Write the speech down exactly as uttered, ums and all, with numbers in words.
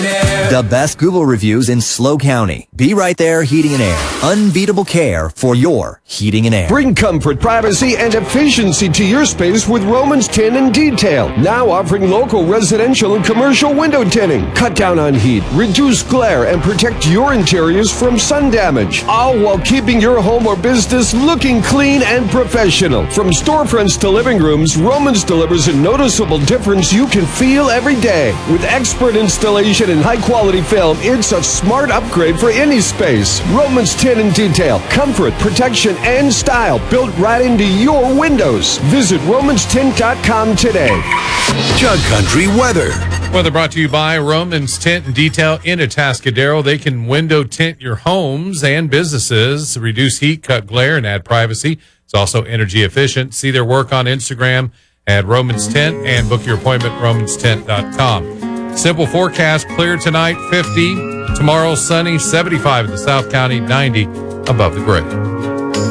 and Air. The best Google reviews in SLO County. Be Right There Heating and Air. Unbeatable care for your heating and air. Bring comfort, privacy, and efficiency to your space with Romans Tint and Detail. Now offering local residential and commercial window tinting. Cut down on heat, reduce glare, and protect your interiors from sun damage. All while keeping your home or business looking clean and professional. From storefronts to living rooms, Romans delivers a noticeable difference you can feel every day. With expert installation and high-quality film, it's a smart upgrade for any space. Romans Tint and Detail. Comfort, protection, and style built right into your windows. Visit romans tint dot com today. Jug Country weather. Weather brought to you by Romans Tint and Detail in Atascadero. They can window tint your homes and businesses, reduce heat, cut glare, and add privacy. It's also energy efficient. See their work on Instagram at Romans Tint and book your appointment at romans tint dot com. Simple forecast, clear tonight, fifty. Tomorrow, sunny, seventy-five in the South County, ninety above the grid.